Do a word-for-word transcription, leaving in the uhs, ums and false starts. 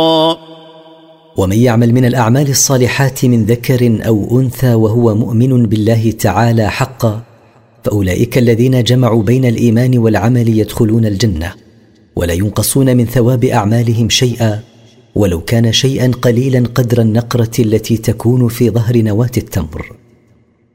ومن يعمل من الأعمال الصالحات من ذكر أو أنثى وهو مؤمن بالله تعالى حقا فأولئك الذين جمعوا بين الإيمان والعمل يدخلون الجنة ولا ينقصون من ثواب أعمالهم شيئا ولو كان شيئا قليلا قدر النقرة التي تكون في ظهر نواة التمر.